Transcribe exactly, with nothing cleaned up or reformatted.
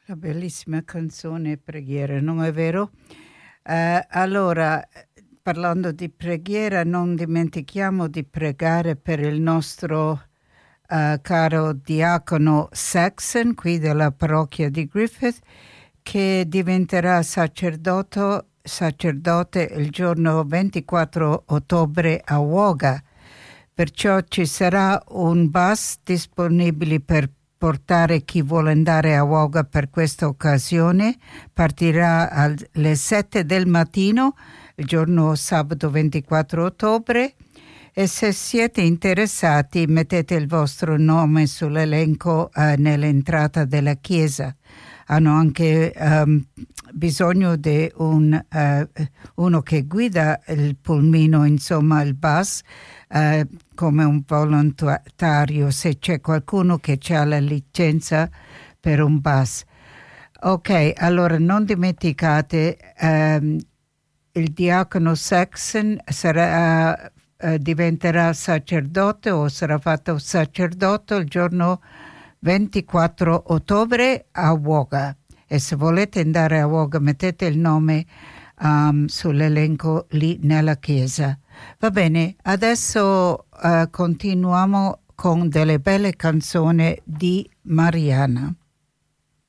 La bellissima canzone Preghiera, non è vero? Eh, allora, parlando di preghiera, non dimentichiamo di pregare per il nostro eh, caro diacono Saxon, qui della parrocchia di Griffith, che diventerà sacerdote, sacerdote il giorno ventiquattro ottobre a Wauga. Perciò ci sarà un bus disponibile per portare chi vuole andare a Wauga per questa occasione. Partirà alle sette del mattino, il giorno sabato ventiquattro ottobre, e se siete interessati mettete il vostro nome sull'elenco eh, nell'entrata della chiesa. Hanno anche um, bisogno di un, uh, uno che guida il pulmino, insomma il bus, uh, come un volontario, se c'è qualcuno che ha la licenza per un bus. Ok, allora non dimenticate, um, il diacono Saxon sarà, uh, diventerà sacerdote o sarà fatto sacerdote il giorno ventiquattro ottobre a Wauga, e se volete andare a Wauga mettete il nome um, sull'elenco lì nella chiesa. Va bene, adesso uh, continuiamo con delle belle canzoni di Mariana.